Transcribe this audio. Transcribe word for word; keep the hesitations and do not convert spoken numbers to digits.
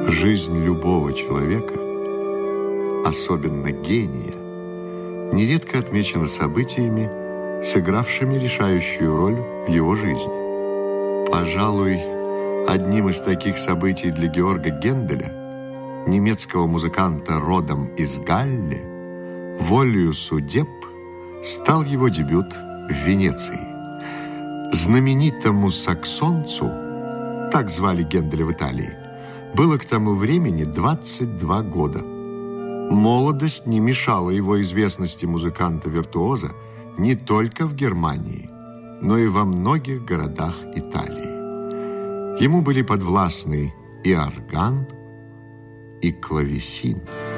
Жизнь любого человека, особенно гения, нередко отмечена событиями, сыгравшими решающую роль в его жизни. Пожалуй, одним из таких событий для Георга Генделя, немецкого музыканта родом из Галле, волею судеб стал его дебют в Венеции. Знаменитому саксонцу, так звали Генделя в Италии, было к тому времени двадцать два года. Молодость не мешала его известности музыканта-виртуоза не только в Германии, но и во многих городах Италии. Ему были подвластны и орган, и клавесин.